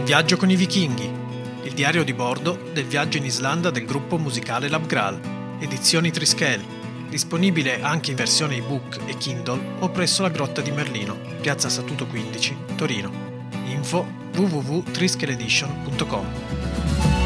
Viaggio con i vichinghi, il diario di bordo del viaggio in Islanda del gruppo musicale Labgral, edizioni Trischel, disponibile anche in versione ebook e Kindle o presso la Grotta di Merlino, Piazza Statuto 15, Torino. Info www.trischeledition.com.